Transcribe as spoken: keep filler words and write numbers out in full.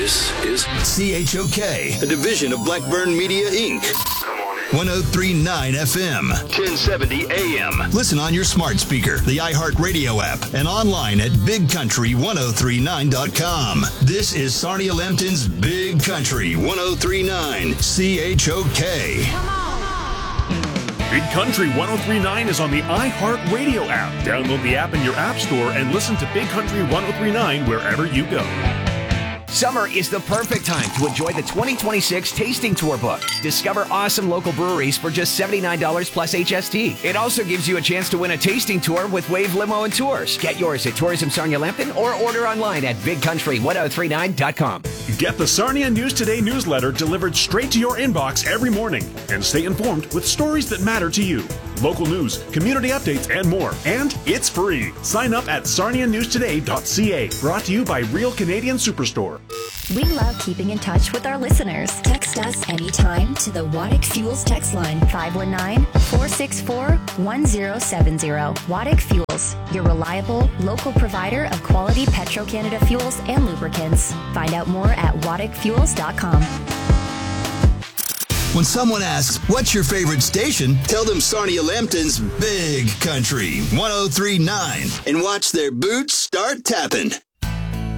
This is C H O K, a division of Blackburn Media, Incorporated. one oh three point nine F M, ten seventy A M. Listen on your smart speaker, the iHeartRadio app, and online at big country ten thirty-nine dot com. This is Sarnia Lambton's Big Country ten thirty-nine C H O K. Big Country ten thirty-nine is on the iHeartRadio app. Download the app in your app store and listen to Big Country ten thirty-nine wherever you go. Summer is the perfect time to enjoy the twenty twenty-six Tasting Tour book. Discover awesome local breweries for just seventy-nine dollars plus H S T. It also gives you a chance to win a tasting tour with Wave Limo and Tours. Get yours at Tourism Sarnia Lambton or order online at big country ten thirty-nine dot com. Get the Sarnia News Today newsletter delivered straight to your inbox every morning and stay informed with stories that matter to you. Local news, community updates, and more. And it's free. Sign up at sarnia news today dot c a. Brought to you by Real Canadian Superstore. We love keeping in touch with our listeners. Text us anytime to the Waddick Fuels text line, five one nine, four six four, one zero seven zero. Waddick Fuels, your reliable, local provider of quality Petro-Canada fuels and lubricants. Find out more at waddick fuels dot com. When someone asks, what's your favorite station? Tell them Sarnia Lambton's Big Country ten thirty-nine and watch their boots start tapping.